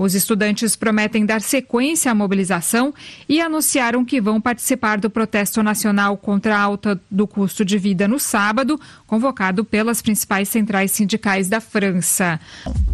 Os estudantes prometem dar sequência à mobilização e anunciaram que vão participar do protesto nacional contra a alta do custo de vida no sábado, convocado pelas principais centrais sindicais da França.